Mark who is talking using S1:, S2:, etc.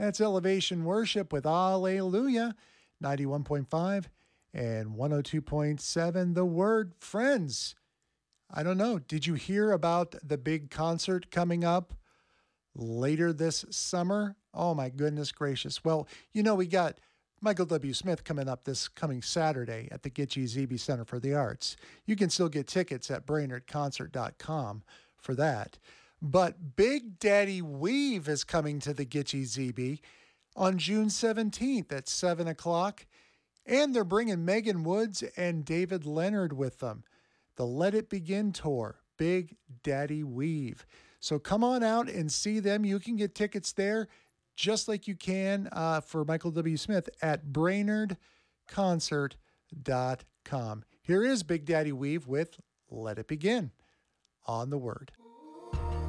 S1: That's Elevation Worship with Alleluia, 91.5 and 102.7. The Word. Friends, I don't know, did you hear about the big concert coming up later this summer? Oh my goodness gracious. Well, we got Michael W. Smith coming up this coming Saturday at the Gitche Zebe Center for the Arts. You can still get tickets at brainerdconcert.com for that. But Big Daddy Weave is coming to the Gitche Zebe on June 17th at 7 o'clock. And they're bringing Megan Woods and David Leonard with them. The Let It Begin tour, Big Daddy Weave. So come on out and see them. You can get tickets there just like you can for Michael W. Smith at brainerdconcert.com. Here is Big Daddy Weave with Let It Begin on The Word.